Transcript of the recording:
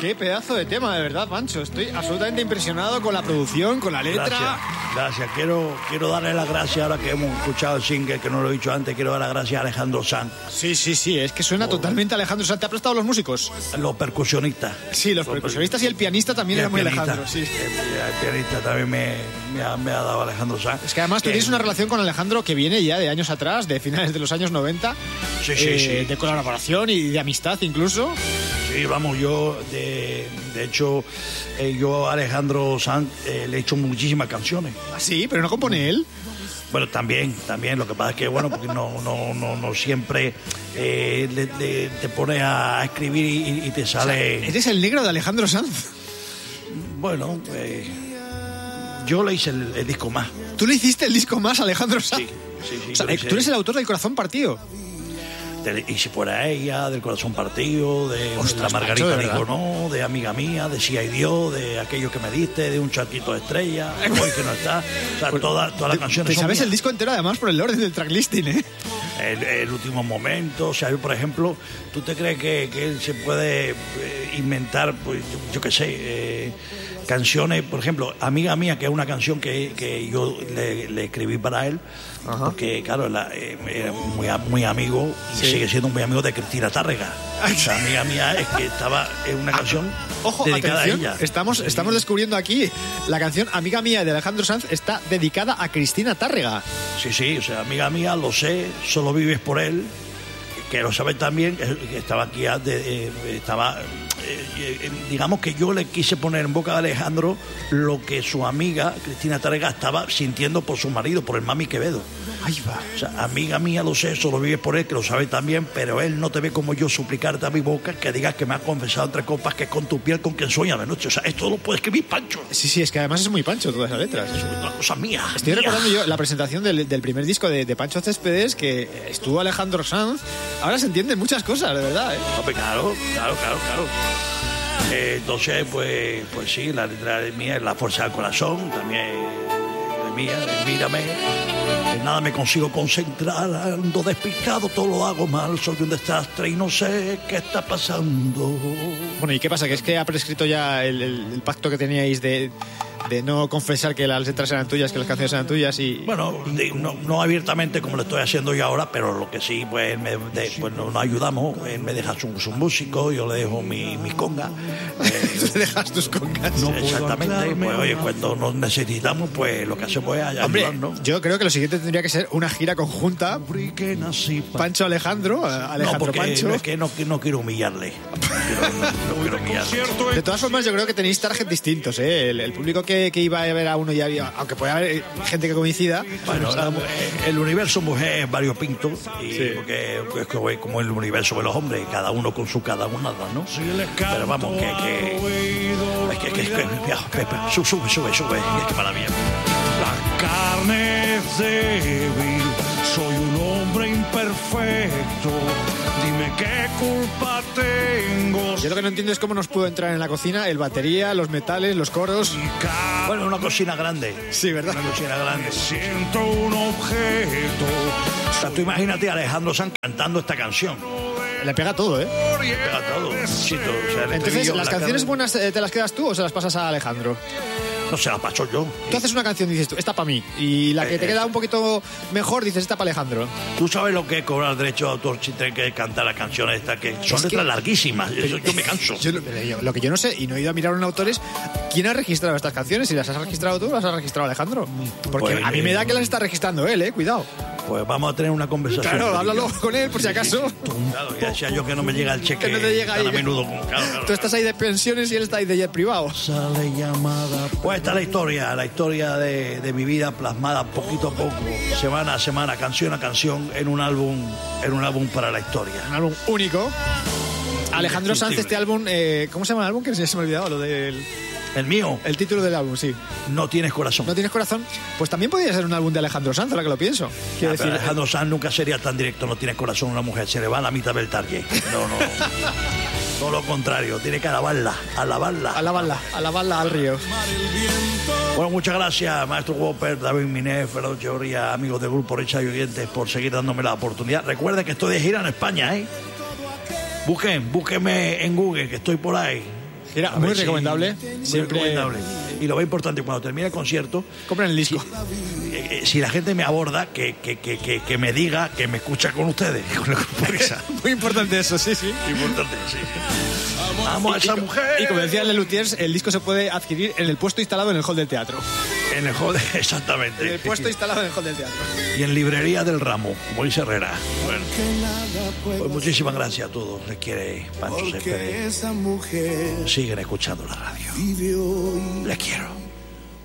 Qué pedazo de tema, de verdad, Pancho. Estoy absolutamente impresionado con la producción, con la letra. Gracias. Quiero darle las gracias ahora que hemos escuchado el single, que no lo he dicho antes. Quiero dar las gracias a Alejandro Sanz. Sí, es que suena totalmente Alejandro Sanz. ¿Te ha prestado los músicos? Los percusionistas. Sí, los percusionistas y el pianista también era muy Alejandro. Sí. El pianista también me ha dado Alejandro Sanz. Es que además tú tienes una relación con Alejandro que viene ya de años atrás, de finales de los años 90. Sí. De colaboración y de amistad incluso. Sí, vamos, yo de hecho yo a Alejandro Sanz le he hecho muchísimas canciones. ¿Ah, sí? ¿Pero no compone él? Bueno, también, lo que pasa es que bueno, porque no siempre te pones a escribir y te sale... O sea, ¿eres el negro de Alejandro Sanz? Bueno, yo le hice el disco más. ¿Tú le hiciste el disco más a Alejandro Sanz? Sí. O sea, tú eres el autor del Corazón Partido. Y si fuera ella, del Corazón Partido, de la Margarita dijo no, de Amiga Mía, de Si hay Dios, de Aquello que me diste, de Un Charquito de Estrella, Hoy que no está. O sea, todas las canciones. Te sabes mías. El disco entero además por el orden del tracklisting, ¿eh? El último momento, o sea, yo, por ejemplo, ¿tú te crees que él se puede inventar, pues, yo qué sé, canciones, por ejemplo, Amiga Mía, que es una canción que yo le escribí para él? Ajá. Porque, claro, era muy amigo y sigue siendo muy amigo de Cristina Tárrega. O sea, Amiga Mía es que estaba en una canción dedicada atención, a ella. Estamos descubriendo aquí la canción Amiga Mía de Alejandro Sanz está dedicada a Cristina Tárrega. Sí, o sea, Amiga Mía, lo sé, solo vives por él, que lo sabes también, que estaba aquí, digamos que yo le quise poner en boca de Alejandro lo que su amiga Cristina Tárrega estaba sintiendo por su marido, por el Mami Quevedo. Ahí va. O sea, Amiga Mía, lo sé, solo vives por él, que lo sabe también, pero él no te ve como yo suplicarte a mi boca que digas que me has confesado entre copas que es con tu piel con quien sueña de noche. O sea, esto lo puede escribir Pancho. Sí, es que además es muy Pancho todas las letras. Es una cosa mía. Estoy recordando yo la presentación del primer disco de Pancho Céspedes, que estuvo Alejandro Sanz. Ahora se entienden muchas cosas, de verdad, ¿eh? Claro. Entonces, pues sí, la letra es mía, La Fuerza del Corazón, también es mía, Mírame. Nada me consigo concentrar, ando despistado, todo lo hago mal, soy un desastre y no sé qué está pasando. Bueno, ¿y qué pasa? ¿Que es que ha prescrito ya el pacto que teníais de no confesar que las letras eran tuyas, que las canciones eran tuyas? Y bueno, no abiertamente como lo estoy haciendo yo ahora, pero lo que sí, pues nos ayudamos. Él me deja su músico, yo le dejo mi conga. ¿Te dejas tus congas? No, exactamente. Pues oye, cuando nos necesitamos, pues lo que hacemos es ayudarnos. Yo creo que lo siguiente tendría que ser una gira conjunta. Pancho Alejandro Pancho. Es que no quiero humillarle. No quiero humillarle. De todas formas, yo creo que tenéis target distintos, ¿eh? El público que iba a ver a uno ya había, aunque puede haber gente que coincida. Bueno, el universo mujer es variopinto, porque es como el universo de los hombres, cada uno con su cada una, ¿no? Pero vamos, sube, qué maravilla. La carne es débil, soy un hombre imperfecto, dime qué culpa tengo. Yo lo que no entiendo es cómo nos pudo entrar en la cocina el batería, los metales, los coros. Bueno, una cocina grande. Sí, ¿verdad? Una cocina grande. Siento un objeto. O sea, tú imagínate a Alejandro Sanz cantando esta canción. Le pega todo, ¿eh? Le pega todo. Chito, o sea, entonces, ¿las canciones buenas te las quedas tú o se las pasas a Alejandro? No se la paso yo. Tú haces una canción y dices tú, esta para mí. Y la que te queda un poquito mejor, dices, esta para Alejandro. Tú sabes lo que es cobrar derecho de autor sin tener que cantar las canciones estas, que son letras larguísimas. Yo me canso. Lo que yo no sé, y no he ido a mirar a un autor, es quién ha registrado estas canciones. Si las has registrado tú, las has registrado Alejandro. Porque pues, a mí me da que las está registrando él, cuidado. Pues vamos a tener una conversación. Claro, háblalo con él, por si acaso. Claro, ya decía yo que no me llega el cheque. Que no te llega ahí. A menudo. Claro. Tú estás ahí de pensiones y él está ahí de jet privado. Sale llamada. Pues esta es la historia de mi vida plasmada poquito a poco, semana a semana, canción a canción, en un álbum para la historia. Un álbum único. Alejandro Sanz, este álbum, ¿cómo se llama el álbum? Que se me ha olvidado, lo del... ¿El mío? El título del álbum, sí. No tienes corazón. ¿No tienes corazón? Pues también podría ser un álbum de Alejandro Sanz, ahora que lo pienso. Quiero decir, Alejandro Sanz nunca sería tan directo, no tienes corazón una mujer, se le va a la mitad del target. No. Todo lo contrario, tiene que alabarla al río. Bueno, muchas gracias, maestro Whopper, David Miné, Fernando Echeverría, amigos del grupo Richard y oyentes, por seguir dándome la oportunidad. Recuerden que estoy de gira en España, ¿eh? Búsquenme en Google, que estoy por ahí. Era A muy ver si- recomendable. Muy Siempre recomendable. Y lo más importante, cuando termine el concierto, compren el disco. si la gente me aborda, que me diga que me escucha con ustedes, con el Grupo Risa. Muy importante eso, sí, sí. Importante, sí. Amo a esa mujer. Y como decía Le Luthiers, el disco se puede adquirir en el puesto instalado en el hall del teatro. En el hall, exactamente. En el puesto instalado en el hall del teatro. Y en Librería del Ramo, Moisés Herrera. Bueno, pues muchísimas gracias a todos. Les quiere Pancho Céspedes. Esa mujer Siguen escuchando la radio. vive hoy. Les quiero.